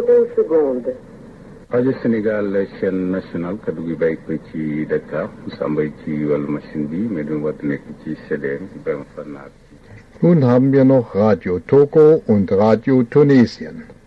secondes. Radio Sénégal chaîne nationale kaddu gi bàyyi ko ci Dakar Moussa Mbaye ci wàllu machine bi mais du wat nekk ci CDM beim Verlag. Nun haben wir noch Radio Togo und Radio Tunesien.